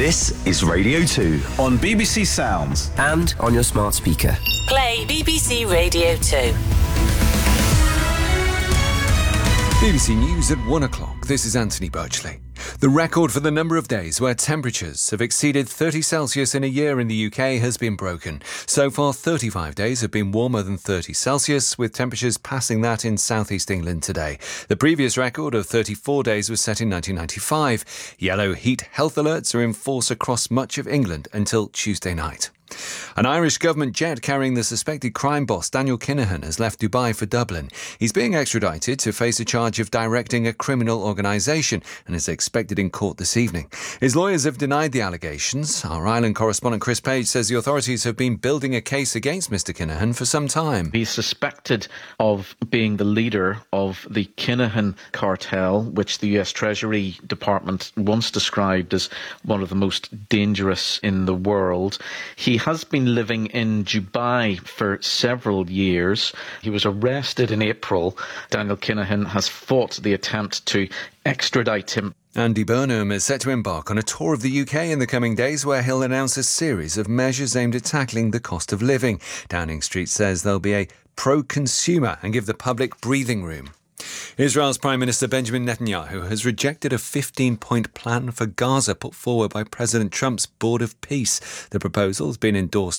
This is Radio 2 on BBC Sounds and on your smart speaker. Play BBC Radio 2. BBC News at 1 o'clock. This is Anthony Birchley. The record for the number of days where temperatures have exceeded 30 Celsius in a year in the UK has been broken. So far, 35 days have been warmer than 30 Celsius, with temperatures passing that in southeast England today. The previous record of 34 days was set in 1995. Yellow heat health alerts are in force across much of England until Tuesday night. An Irish government jet carrying the suspected crime boss Daniel Kinahan has left Dubai for Dublin. He's being extradited to face a charge of directing a criminal organisation and is expected in court this evening. His lawyers have denied the allegations. Our Ireland correspondent Chris Page says the authorities have been building a case against Mr Kinahan for some time. He's suspected of being the leader of the Kinahan cartel, which the US Treasury Department once described as one of the most dangerous in the world. He has been living in Dubai for several years. He was arrested in April. Daniel Kinahan has fought the attempt to extradite him. Andy Burnham is set to embark on a tour of the UK in the coming days where he'll announce a series of measures aimed at tackling the cost of living. Downing Street says there'll be a pro-consumer and give the public breathing room. Israel's Prime Minister Benjamin Netanyahu has rejected a 15-point plan for Gaza put forward by President Trump's Board of Peace. The proposal has been endorsed